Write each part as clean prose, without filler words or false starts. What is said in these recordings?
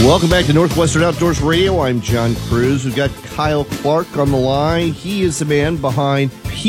Welcome back to Northwestern Outdoors Radio. I'm John Cruz. We've got Kyle Clark on the line. He is the man behind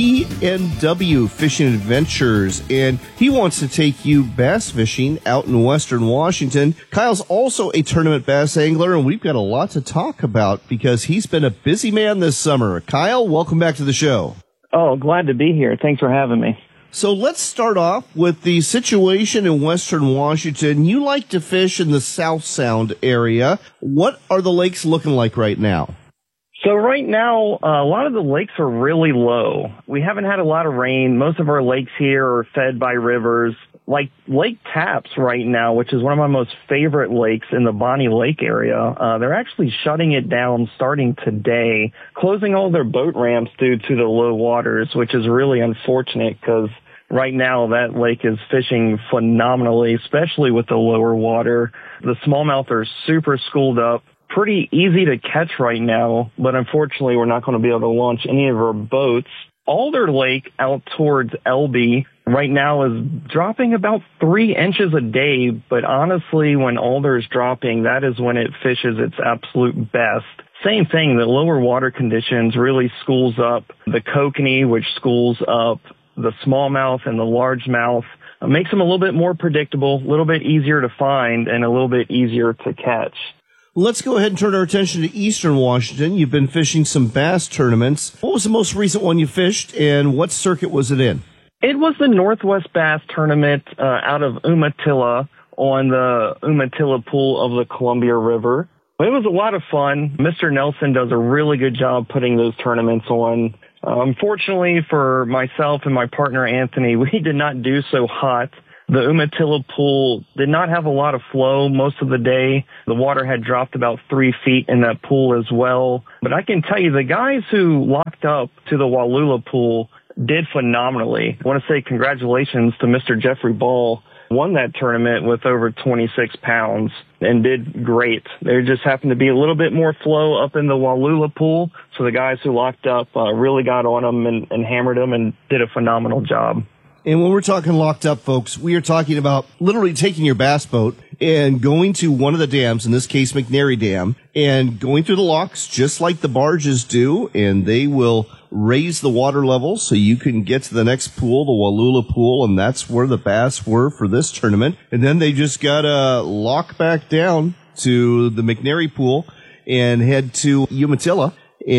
PNW Fishing Adventures, and he wants to take you bass fishing out in Western Washington. Kyle's also a tournament bass angler, and we've got a lot to talk about because he's been a busy man this summer. Kyle, welcome back to the show. Oh, glad to be here. Thanks for having me. So let's start off with the situation in Western Washington. You like to fish in the South Sound area. What are the lakes looking like right now? So right now, a lot of the lakes are really low. We haven't had a lot of rain. Most of our lakes here are fed by rivers. Like Lake Tapps right now, which is one of my most favorite lakes in the Bonnie Lake area, they're actually shutting it down starting today, closing all their boat ramps due to the low waters, which is really unfortunate because right now that lake is fishing phenomenally, especially with the lower water. The smallmouth are super schooled up. Pretty easy to catch right now, but unfortunately we're not going to be able to launch any of our boats. Alder Lake out towards Elby right now is dropping about 3 inches a day, but honestly, when Alder is dropping, that is when it fishes its absolute best. Same thing, the lower water conditions really schools up the kokanee, which schools up the smallmouth and the largemouth. It makes them a little bit more predictable, a little bit easier to find, and a little bit easier to catch. Let's go ahead and turn our attention to Eastern Washington. You've been fishing some bass tournaments. What was the most recent one you fished, and what circuit was it in? It was the Northwest Bass Tournament out of Umatilla on the Umatilla Pool of the Columbia River. It was a lot of fun. Mr. Nelson does a really good job putting those tournaments on. Unfortunately for myself and my partner Anthony, we did not do so hot. The Umatilla Pool did not have a lot of flow most of the day. The water had dropped about 3 feet in that pool as well. But I can tell you, the guys who locked up to the Wallula Pool did phenomenally. I want to say congratulations to Mr. Jeffrey Ball. Won that tournament with over 26 pounds and did great. There just happened to be a little bit more flow up in the Wallula Pool, so the guys who locked up really got on them and hammered them and did a phenomenal job. And when we're talking locked up, folks, we are talking about literally taking your bass boat and going to one of the dams, in this case McNary Dam, and going through the locks just like the barges do, and they will raise the water level so you can get to the next pool, the Wallula Pool, and that's where the bass were for this tournament. And then they just got to lock back down to the McNary Pool and head to Umatilla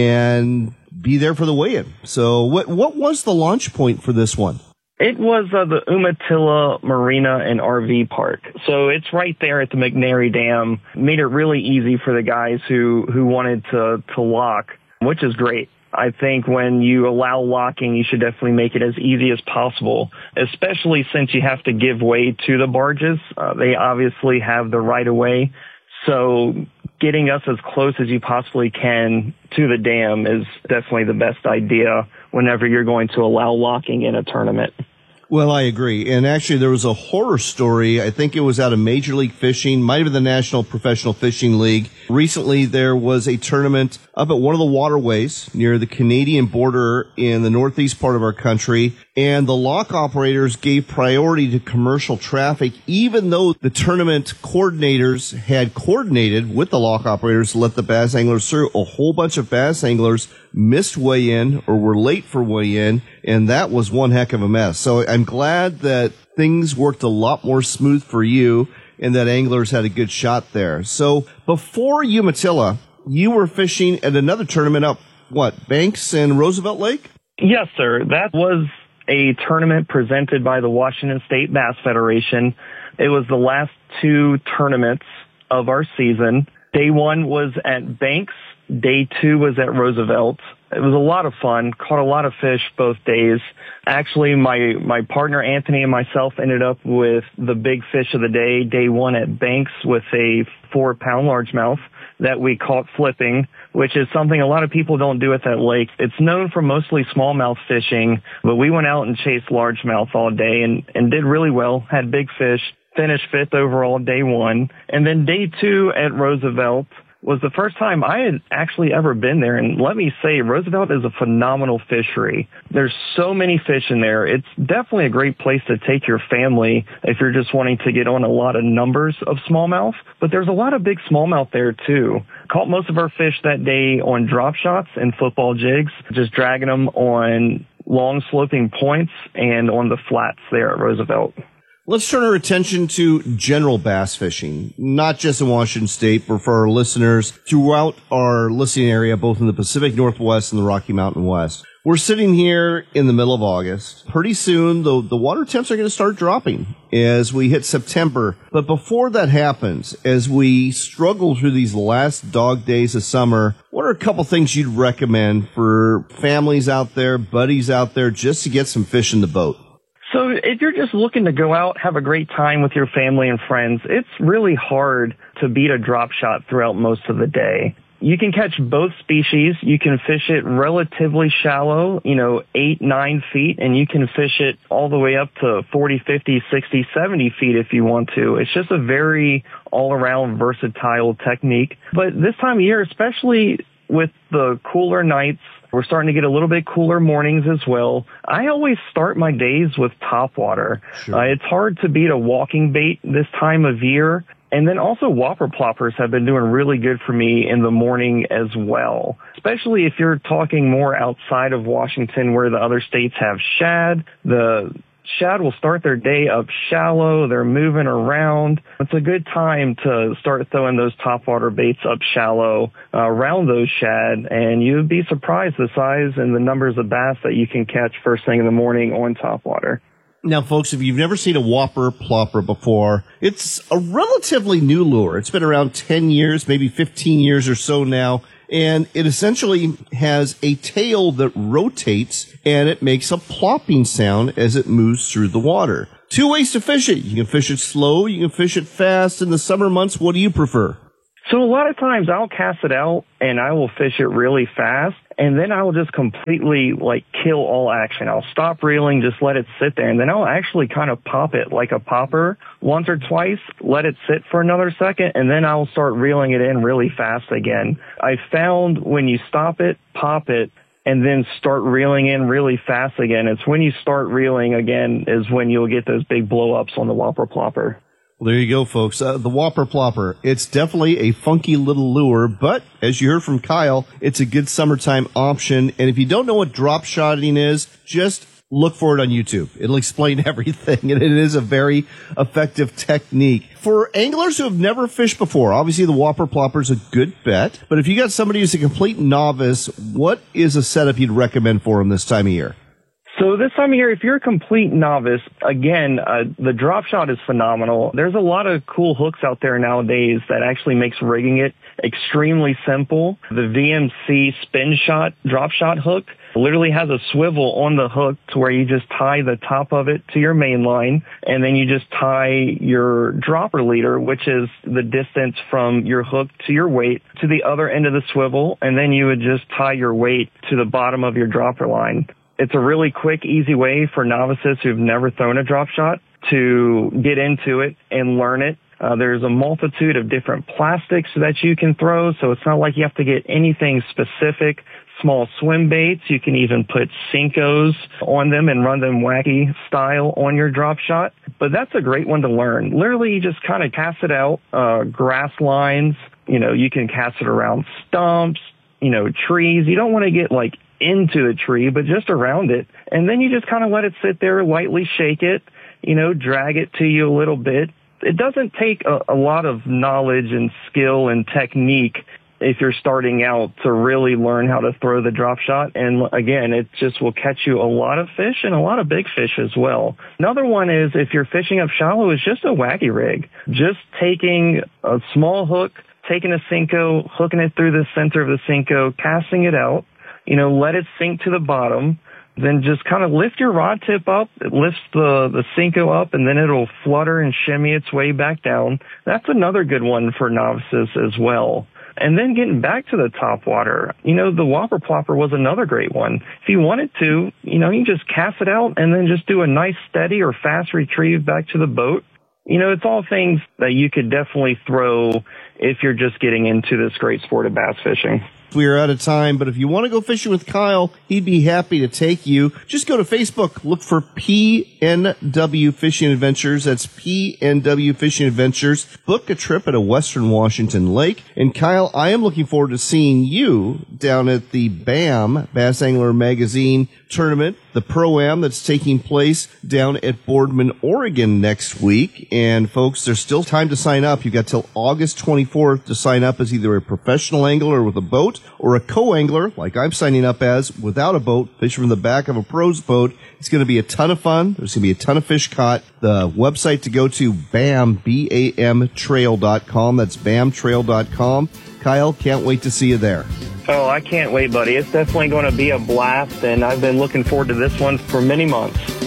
and be there for the weigh-in. So what was the launch point for this one? It was the Umatilla Marina and RV Park. So it's right there at the McNary Dam. Made it really easy for the guys who wanted to lock, which is great. I think when you allow locking, you should definitely make it as easy as possible, especially since you have to give way to the barges. They obviously have the right of way. So getting us as close as you possibly can to the dam is definitely the best idea whenever you're going to allow locking in a tournament. Well, I agree. And actually, there was a horror story. I think it was out of Major League Fishing, might have been the National Professional Fishing League. Recently, there was a tournament up at one of the waterways near the Canadian border in the northeast part of our country. And the lock operators gave priority to commercial traffic, even though the tournament coordinators had coordinated with the lock operators to let the bass anglers through. A whole bunch of bass anglers missed weigh-in or were late for weigh-in, and that was one heck of a mess. So I'm glad that things worked a lot more smooth for you and that anglers had a good shot there. So before Umatilla, you were fishing at another tournament up, Banks and Roosevelt Lake? Yes, sir. That was a tournament presented by the Washington State Bass Federation. It was the last 2 tournaments of our season. Day 1 was at Banks. Day 2 was at Roosevelt. It was a lot of fun. Caught a lot of fish both days. Actually, my partner Anthony and myself ended up with the big fish of the day. Day 1 at Banks with a 4-pound largemouth that we caught flipping, which is something a lot of people don't do at that lake. It's known for mostly smallmouth fishing, but we went out and chased largemouth all day and did really well. Had big fish. Finished 5th overall day 1. And then day 2 at Roosevelt, was the first time I had actually ever been there. And let me say, Roosevelt is a phenomenal fishery. There's so many fish in there. It's definitely a great place to take your family if you're just wanting to get on a lot of numbers of smallmouth. But there's a lot of big smallmouth there too. Caught most of our fish that day on drop shots and football jigs, just dragging them on long sloping points and on the flats there at Roosevelt. Let's turn our attention to general bass fishing, not just in Washington State, but for our listeners throughout our listening area, both in the Pacific Northwest and the Rocky Mountain West. We're sitting here in the middle of August. Pretty soon, the water temps are going to start dropping as we hit September. But before that happens, as we struggle through these last dog days of summer, what are a couple things you'd recommend for families out there, buddies out there, just to get some fish in the boat? So if you're just looking to go out, have a great time with your family and friends, it's really hard to beat a drop shot throughout most of the day. You can catch both species. You can fish it relatively shallow, 8, 9 feet, and you can fish it all the way up to 40, 50, 60, 70 feet if you want to. It's just a very all-around versatile technique. But this time of year, especially with the cooler nights, we're starting to get a little bit cooler mornings as well. I always start my days with topwater. Sure. It's hard to beat a walking bait this time of year. And then also whopper ploppers have been doing really good for me in the morning as well, especially if you're talking more outside of Washington where the other states have shad. The shad will start their day up shallow. They're moving around. It's a good time to start throwing those topwater baits up shallow around those shad, and you'd be surprised the size and the numbers of bass that you can catch first thing in the morning on topwater. Now, folks, if you've never seen a whopper plopper before, it's a relatively new lure. It's been around 10 years, maybe 15 years or so now. And it essentially has a tail that rotates, and it makes a plopping sound as it moves through the water. 2 ways to fish it. You can fish it slow, you can fish it fast. In the summer months, what do you prefer? So a lot of times I'll cast it out and I will fish it really fast, and then I will just completely kill all action. I'll stop reeling, just let it sit there, and then I'll actually kind of pop it like a popper once or twice, let it sit for another second, and then I'll start reeling it in really fast again. I found when you stop it, pop it, and then start reeling in really fast again, it's when you start reeling again is when you'll get those big blow-ups on the whopper plopper. Well, there you go, folks. The whopper plopper. It's definitely a funky little lure, but as you heard from Kyle, it's a good summertime option. And if you don't know what drop shotting is, just look for it on YouTube. It'll explain everything, and it is a very effective technique. For anglers who have never fished before, obviously the whopper plopper is a good bet. But if you got somebody who's a complete novice, what is a setup you'd recommend for them this time of year? So this time of year, if you're a complete novice, again, the drop shot is phenomenal. There's a lot of cool hooks out there nowadays that actually makes rigging it extremely simple. The VMC spin shot drop shot hook literally has a swivel on the hook to where you just tie the top of it to your main line, and then you just tie your dropper leader, which is the distance from your hook to your weight, to the other end of the swivel, and then you would just tie your weight to the bottom of your dropper line. It's a really quick, easy way for novices who've never thrown a drop shot to get into it and learn it. There's a multitude of different plastics that you can throw, so it's not like you have to get anything specific. Small swim baits, you can even put Senkos on them and run them wacky style on your drop shot. But that's a great one to learn. Literally, you just kind of cast it out, grass lines, you can cast it around stumps, trees. You don't want to get into the tree, but just around it. And then you just kind of let it sit there, lightly shake it, drag it to you a little bit. It doesn't take a lot of knowledge and skill and technique if you're starting out to really learn how to throw the drop shot. And again, it just will catch you a lot of fish and a lot of big fish as well. Another one is if you're fishing up shallow is just a wacky rig. Just taking a small hook, taking a Senko, hooking it through the center of the Senko, casting it out, let it sink to the bottom, then just kind of lift your rod tip up. It lifts the Senko up, and then it'll flutter and shimmy its way back down. That's another good one for novices as well. And then getting back to the topwater, the whopper plopper was another great one. If you wanted to, you just cast it out and then just do a nice steady or fast retrieve back to the boat. It's all things that you could definitely throw if you're just getting into this great sport of bass fishing. We are out of time, but if you want to go fishing with Kyle, he'd be happy to take you. Just go to Facebook, look for PNW Fishing Adventures. That's PNW Fishing Adventures. Book a trip at a Western Washington lake. And Kyle, I am looking forward to seeing you down at the BAM, Bass Angler Magazine tournament, the Pro-Am that's taking place down at Boardman, Oregon next week. And folks, there's still time to sign up. You've got till August 24th to sign up as either a professional angler with a boat or a co-angler, like I'm signing up as, without a boat, fishing from the back of a pro's boat. It's going to be a ton of fun. There's going to be a ton of fish caught. The website to go to, BAM, B-A-M, trail.com. That's bamtrail.com. Kyle, can't wait to see you there. Oh, I can't wait, buddy. It's definitely going to be a blast, and I've been looking forward to this one for many months.